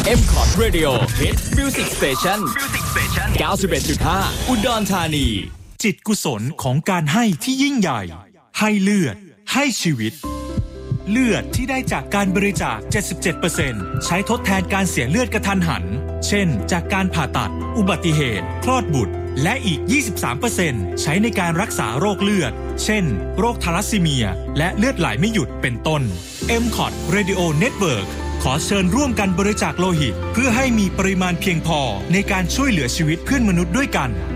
M-Cot Radio Hit Music Station 91.5 อุดรธานีจิตกุศลของการให้ที่ยิ่งใหญ่ให้เลือดให้ชีวิตเลือดที่ได้จากการบริจาค 77% ใช้ทดแทนการเสียเลือดกระทันหันเช่นจากการผ่าตัดอุบัติเหตุคลอดบุตรและอีก 23% ใช้ในการรักษาโรคเลือดเช่นโรคทาลัสซีเมียและเลือดไหลไม่หยุดเป็นต้น M-Cot Radio Network ขอเชิญร่วมกันบริจาคโลหิตเพื่อให้มีปริมาณเพียงพอในการช่วยเหลือชีวิตเพื่อนมนุษย์ด้วยกัน